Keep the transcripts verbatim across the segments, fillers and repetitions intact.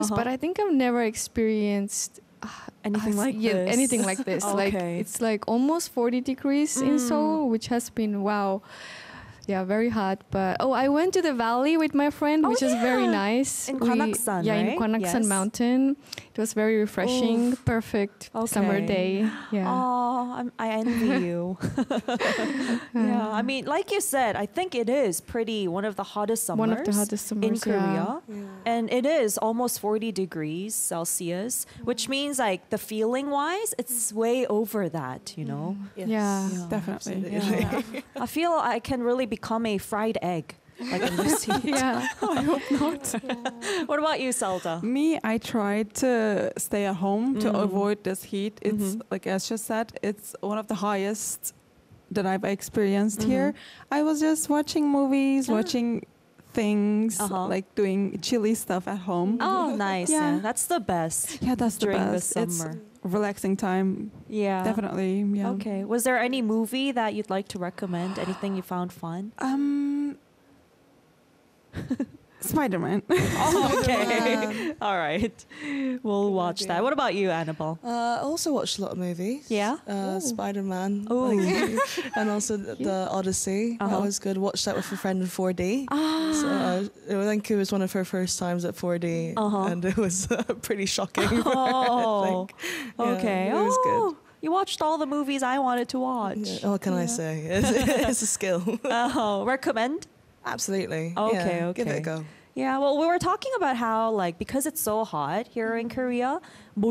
Uh-huh. But I think I've never experienced uh, Anything uh, like yeah, this? anything like this. Like Okay. it's like almost forty degrees in Mm. Seoul, which has been wow. Yeah, very hot. But oh, I went to the valley with my friend, Oh, which is very yeah. nice. In We- Gwanaksan, Yeah, in right? Gwanaksan Yes. Mountain. It was very refreshing. Oof. Perfect summer Okay. day. Yeah. Oh, I'm, I envy you. yeah, I mean, like you said, I think it is pretty one of the hottest summers One of the hottest summers in yeah. Korea. Yeah. And it is almost forty degrees Celsius, which means like the feeling wise, it's way over that, you know? Yes. Yeah. Yeah. Definitely. Yeah. I feel I can really become a fried egg. Like in this heat. Yeah. I hope not. What about you, Zelda? Me, I try to stay at home to Mm. avoid this heat. It's Mhm. like as just said, it's one of the highest that I've experienced Mhm. here. I was just watching movies, Ah. watching things, Uh-huh. like doing chilly stuff at home. Oh, nice. Yeah. Yeah. That's the best Yeah, that's the during the best. It's summer. relaxing time. Yeah. Definitely. Yeah. Okay. Was there any movie that you'd like to recommend? Anything you found fun? Um. Spider-Man. Oh, okay. Spider-Man. All right. We'll watch that. What about you, Annabelle? Uh, I also watched a lot of movies. Yeah? Uh, Spider-Man. Ooh. like, and also the, the Odyssey. Uh-huh. That was good. Watched that with a friend in four D. Ah. So uh, I think it was one of her first times at four D, Uh-huh. and it was uh, pretty shocking. for her, I Oh. think. Yeah, Okay. it was good. Oh, you watched all the movies I wanted to watch. Yeah, what can I say? It's, it's a skill. Oh, recommend? Absolutely. Okay, Yeah, Give it okay. a go. Yeah, well, we were talking about how, like, because it's so hot here in Korea,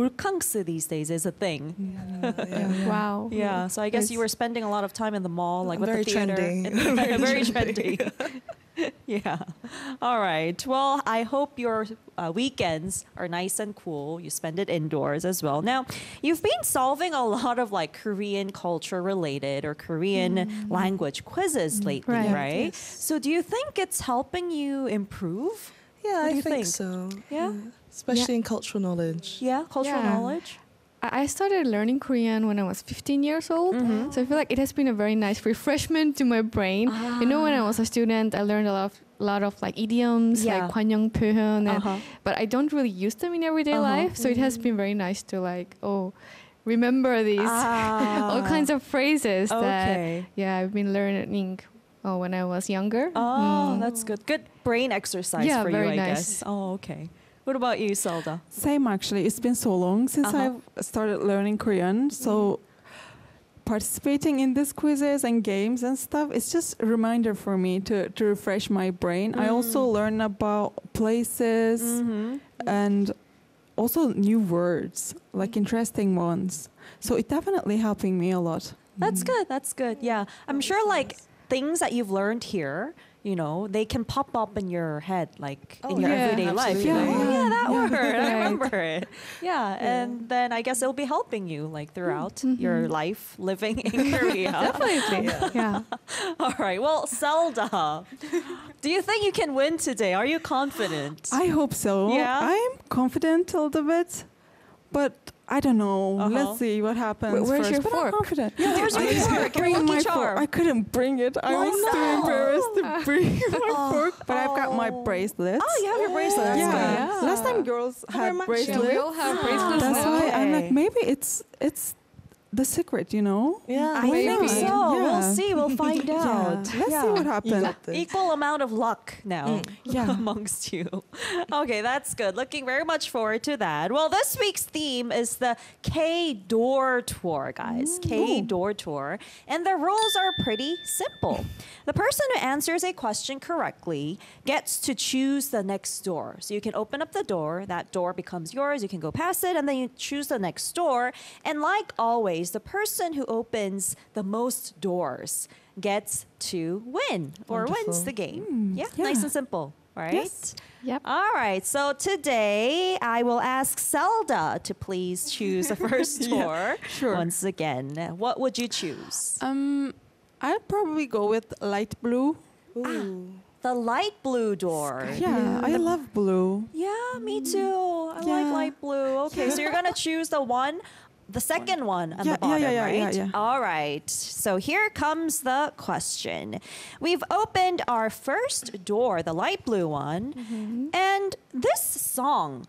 몰캉스 these days is a thing. Yeah, yeah. Wow. Yeah, so I guess you It's- were spending a lot of time in the mall, like I'm with very the theater. trendy. And- Very very trendy. trendy. Yeah. All right. Well, I hope your uh, weekends are nice and cool. You spend it indoors as well. Now, you've been solving a lot of like Korean culture related or Korean language quizzes lately, Right. right? Yes. So, do you think it's helping you improve? Yeah, What do I you think, think? so. Yeah? Especially in cultural knowledge. Yeah, cultural Yeah. knowledge. I I started learning Korean when I was fifteen years old. Mhm. So I feel like it has been a very nice refreshment to my brain. You know, when I was a student, I learned a lot of, lot of like idioms, Yeah. like 관용 표현, and, Uh-huh. but I don't really use them in everyday Uh-huh. life. So it has been very nice to like, oh, remember these all kinds of phrases that Okay. yeah I've been learning oh, when I was younger. Oh, Mm. that's good. Good brain exercise Yeah, for you, very I nice. guess. Oh, okay. What about you, Zelda? Same actually. It's been so long since Uh-huh. I've started learning Korean. So participating in these quizzes and games and stuff, it's just a reminder for me to, to refresh my brain. I also Mm. learn about places Mm-hmm. and also new words, like interesting ones. So it's definitely helping me a lot. That's good. That's good. Yeah. I'm sure like things that you've learned here, you know, they can pop up in your head, like in Oh, your yeah, everyday life. absolutely. You're like, oh, yeah, that Yeah. word. I Right. remember it. Yeah. And then I guess it'll be helping you like throughout your life living in Korea. Definitely. Yeah. All right. Well, Zelda, do you think you can win today? Are you confident? I hope so. Yeah? I'm confident a little bit, but I don't know. Uh-huh. Let's see what happens Where- where's first. your but I'm fork? confident. Yeah, where's your I fork? didn't Your bring lucky my charm. fork. I couldn't bring it. I Why was too not? embarrassed to bring my fork. But I've got my Oh. bracelets. Oh, you have your bracelet. That's yeah. good. Yeah. Last time girls had matching. bracelets. we all have bracelets That's now. why I'm like, Okay. maybe it's it's the secret, you know? Yeah. I Why think not? so. Yeah. We'll see. We'll find Yeah. out. Let's see what happens. got this. Equal amount of luck now Yeah. amongst you. Okay, that's good. Looking very much forward to that. Well, this week's theme is the K Door Tour, guys. K Door Tour. And the rules are pretty simple. The person who answers a question correctly gets to choose the next door. So you can open up the door, that door becomes yours, you can go past it, and then you choose the next door. And like always, the person who opens the most doors gets to win or wins Wonderful. the game. yeah, nice yeah. and simple, right? Yes. Yep. All right, so today I will ask Zelda to please choose the first tour. sure. Once again, what would you choose? Um, I'd probably go with light blue. Ooh. The light blue door. Yeah, I love blue. Yeah, me too. I like Yeah. light blue. Okay, so you're gonna choose the one, the second one on Yeah, the bottom, yeah, yeah, yeah, right? yeah, yeah. All right. So here comes the question. We've opened our first door, the light blue one, Mm-hmm. and this song